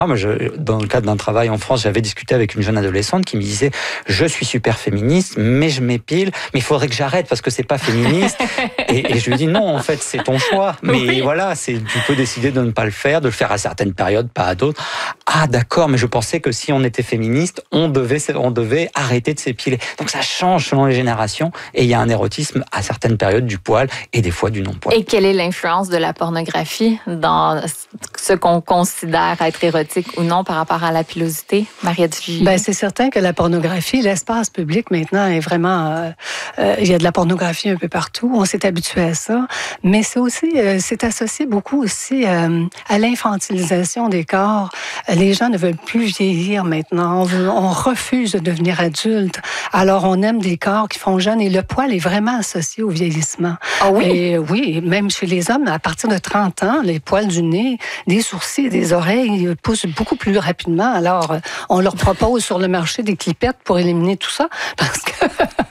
Moi, dans le cadre d'un travail en France, j'avais discuté avec une jeune adolescente qui me disait « Je suis super féministe, mais je m'épile, mais il faudrait que j'arrête parce que c'est pas féministe. » et je lui dis « Non, en fait, c'est ton choix. Mais oui. Voilà, tu peux décider de ne pas le faire, de le faire à certaines périodes, pas à d'autres. » Ah d'accord, mais je pensais que si on était féministe, on devait arrêter de s'épiler. Donc ça change selon les générations et il y a un érotisme à certaines périodes du poil et des fois du non-poil. Et quelle est l'influence de la pornographie dans ce qu'on considère être érotique ou non par rapport à la pilosité, Mariette Gigy? C'est certain que la pornographie, l'espace public maintenant est vraiment... il y a de la pornographie un peu partout, on s'est habitué à ça, mais c'est aussi, c'est associé beaucoup aussi à l'infantilisation des corps. Les gens ne veulent plus vieillir maintenant, on refuse de devenir adulte, alors on aime des corps qui font jeunes et le poil est vraiment associé au vieillissement. Ah oui? Et oui, même chez les hommes, à partir de 30 ans, les poils du nez, des sourcils et des oreilles poussent beaucoup plus rapidement. Alors, on leur propose sur le marché des clipettes pour éliminer tout ça, parce que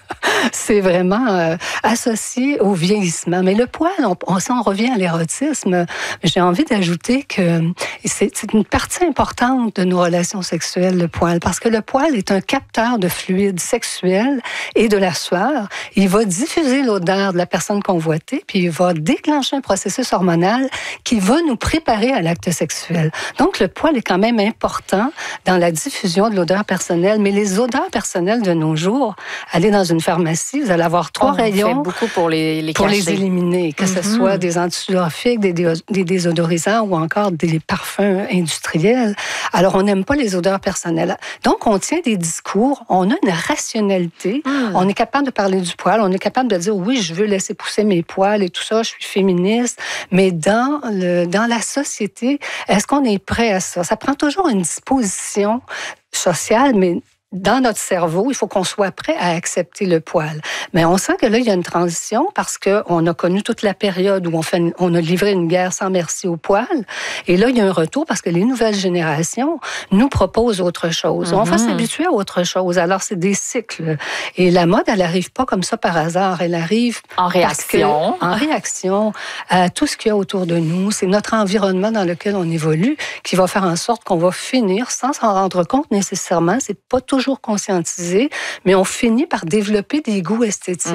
c'est vraiment associé au vieillissement. Mais le poil, on revient à l'érotisme, j'ai envie d'ajouter que c'est une partie importante de nos relations sexuelles, le poil, parce que le poil est un capteur de fluides sexuels et de la sueur. Il va diffuser l'odeur de la personne convoitée, puis il va déclencher un processus hormonal qui va nous préparer à l'acte sexuel. Donc, le poil est quand même important dans la diffusion de l'odeur personnelle, mais les odeurs personnelles de nos jours, aller dans une pharmacie, vous allez avoir 3 rayons. On fait beaucoup pour les pour cacher. les éliminer, que ce soit des antisudorifiques, des désodorisants ou encore des parfums industriels. Alors, on n'aime pas les odeurs personnelles. Donc, on tient des discours, on a une rationalité, on est capable de parler du poil, on est capable de dire, oui, je veux laisser pousser mes poils et tout ça, je suis féministe, mais dans la société, est-ce qu'on est prêt à ça? Ça prend toujours une disposition sociale, mais dans notre cerveau, il faut qu'on soit prêt à accepter le poil. Mais on sent que là, il y a une transition parce qu'on a connu toute la période où on a livré une guerre sans merci au poil. Et là, il y a un retour parce que les nouvelles générations nous proposent autre chose. On va s'habituer à autre chose. Alors, c'est des cycles. Et la mode, elle n'arrive pas comme ça par hasard. Elle arrive en réaction. En réaction à tout ce qu'il y a autour de nous. C'est notre environnement dans lequel on évolue qui va faire en sorte qu'on va finir sans s'en rendre compte nécessairement. C'est pas toujours conscientisé, mais on finit par développer des goûts esthétiques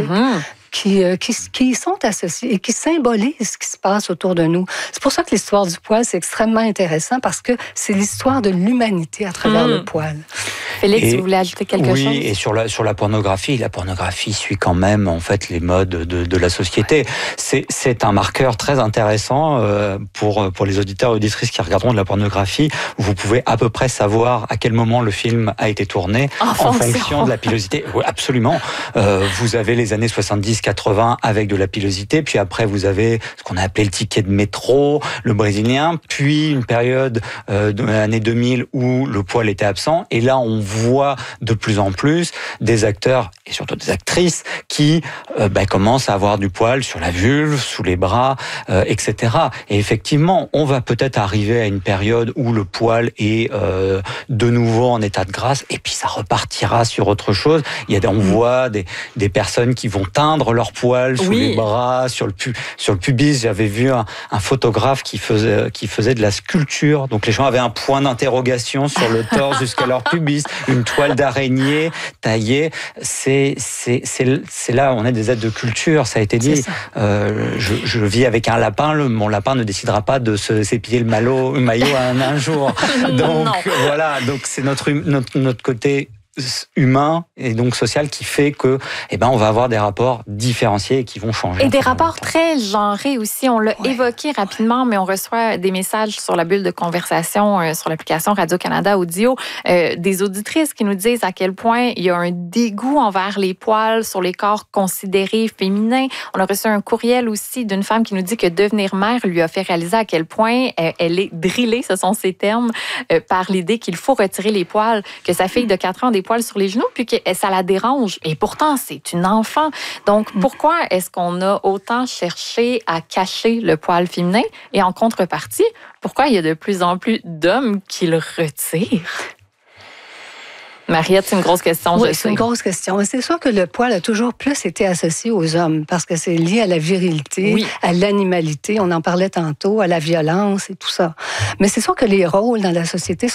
qui sont associés et qui symbolisent ce qui se passe autour de nous. C'est pour ça que l'histoire du poil, c'est extrêmement intéressant parce que c'est l'histoire de l'humanité à travers le poil. Félix, vous voulez ajouter quelque chose? Oui, et sur la pornographie suit quand même en fait les modes de la société. C'est un marqueur très intéressant pour les auditeurs et auditrices qui regarderont de la pornographie. Vous pouvez à peu près savoir à quel moment le film a été tourné en fonction de la pilosité. Oui, absolument. Vous avez les années 70-80 avec de la pilosité, puis après vous avez ce qu'on a appelé le ticket de métro, le brésilien, puis une période de l'année 2000 où le poil était absent. Et là, on voit de plus en plus des acteurs et surtout des actrices qui commencent à avoir du poil sur la vulve, sous les bras, etc. Et effectivement, on va peut-être arriver à une période où le poil est de nouveau en état de grâce et puis ça repartira sur autre chose. On voit des personnes qui vont teindre leur poil sous les bras, sur le pubis. J'avais vu un photographe qui faisait de la sculpture. Donc les gens avaient un point d'interrogation sur le torse jusqu'à leur pubis, une toile d'araignée taillée. C'est là où on est des êtres de culture, ça a été dit. Je vis avec un lapin, mon lapin ne décidera pas de s'épiler le maillot un jour. Donc voilà, donc c'est notre côté humain et donc social qui fait que on va avoir des rapports différenciés et qui vont changer. Et des rapports très genrés aussi. On l'a évoqué rapidement, mais on reçoit des messages sur la bulle de conversation sur l'application Radio-Canada Audio des auditrices qui nous disent à quel point il y a un dégoût envers les poils sur les corps considérés féminins. On a reçu un courriel aussi d'une femme qui nous dit que devenir mère lui a fait réaliser à quel point elle est drillée, ce sont ses termes, par l'idée qu'il faut retirer les poils, que sa fille de 4 ans a des poils sur les genoux, puis que ça la dérange. Et pourtant, c'est une enfant. Donc, pourquoi est-ce qu'on a autant cherché à cacher le poil féminin? Et en contrepartie, pourquoi il y a de plus en plus d'hommes qui le retirent? Mariette, c'est une grosse question. Oui, c'est une grosse question. C'est sûr que le poil a toujours plus été associé aux hommes parce que c'est lié à la virilité, à l'animalité, on en parlait tantôt, à la violence et tout ça. Mais c'est sûr que les rôles dans la société